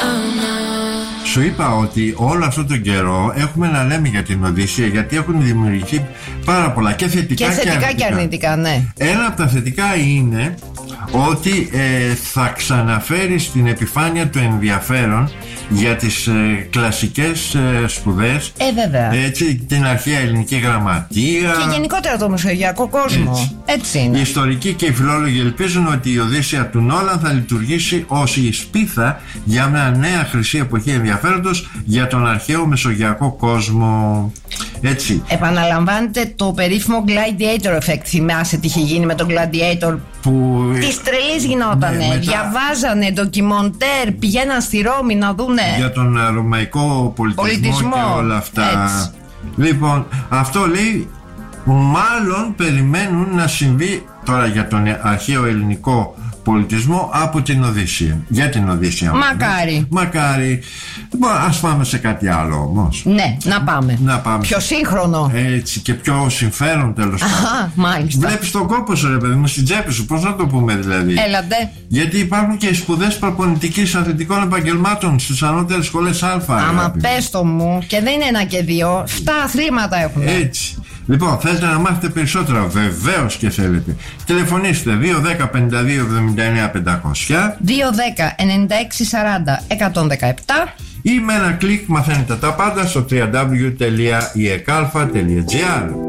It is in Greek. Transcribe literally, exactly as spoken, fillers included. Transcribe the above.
Σου είπα ότι όλο αυτόν τον καιρό έχουμε να λέμε για την Οδύσσεια, γιατί έχουν δημιουργηθεί πάρα πολλά και θετικά και, και, θετικά και, αρνητικά. και αρνητικά, ναι. Ένα από τα θετικά είναι ότι ε, θα ξαναφέρει στην επιφάνεια το ενδιαφέρον για τις ε, κλασικές ε, σπουδές. Ε, βέβαια. Έτσι, την αρχαία ελληνική γραμματεία και γενικότερα το μεσογειακό κόσμο. Έτσι, έτσι είναι. Οι ιστορικοί και οι φιλόλογοι ελπίζουν ότι η Οδύσσεια του Νόλαν θα λειτουργήσει ως η σπίθα για μια νέα χρυσή εποχή ενδιαφέροντος για τον αρχαίο μεσογειακό κόσμο. Έτσι. Επαναλαμβάνεται το περίφημο Gladiator effect. Θυμάσαι τι είχε γίνει με τον Gladiator που... της τρελής γινότανε. Ναι, μετά... Διαβάζανε ντοκιμοντέρ, πηγαίναν στη Ρώμη να δούνε για τον ρωμαϊκό πολιτισμό, πολιτισμό και όλα αυτά. Έτσι. Λοιπόν, αυτό λέει μάλλον περιμένουν να συμβεί τώρα για τον αρχαίο ελληνικό πολιτισμό από την Οδύσσεια. Για την Οδύσσεια. Μακάρι. Μακάρι. Λοιπόν, ας πάμε σε κάτι άλλο όμως. Ναι, να πάμε. Να πάμε. Πιο σύγχρονο. Έτσι, και πιο συμφέρον τέλος πάντων. Αχα, μάλιστα. Βλέπεις τον κόπο σου, ρε παιδί μου, στην τσέπη σου. Πώς να το πούμε δηλαδή. Έλατε. Γιατί υπάρχουν και σπουδές προπονητικής αθλητικών επαγγελμάτων στις ανώτερες σχολές Α. Άμα πες το μου, και δεν είναι ένα και δύο, εφτά αθλήματα έχουν. Έτσι. Λοιπόν, θέλετε να μάθετε περισσότερα? Βεβαίως και θέλετε. Τηλεφωνήστε δύο ένα μηδέν πέντε δύο εβδομήντα εννέα πεντακόσια, δύο ένα μηδέν ενενήντα έξι σαράντα εκατόν δεκαεπτά, ή με ένα κλικ μαθαίνετε τα πάντα στο double-u double-u double-u τελεία ι εκ αλφα τελεία τζι άρ.